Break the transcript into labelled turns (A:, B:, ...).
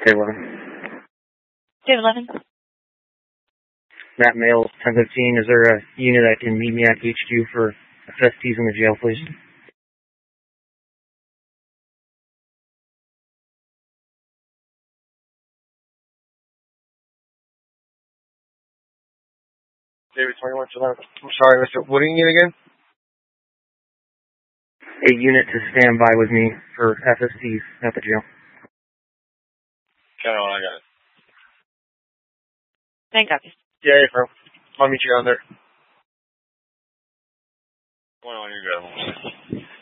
A: 11.
B: Dave 11.
A: Matt Mail, 1015. Is there a unit that can meet me at HQ for FSTs in the jail, please?
C: David 2111. I'm sorry, Mr. What do you need again?
A: A unit to stand by with me for FSTs at the jail.
C: Okay, I got it.
B: Thank you.
C: Yeah, bro. I'll meet you down there. 21, you go.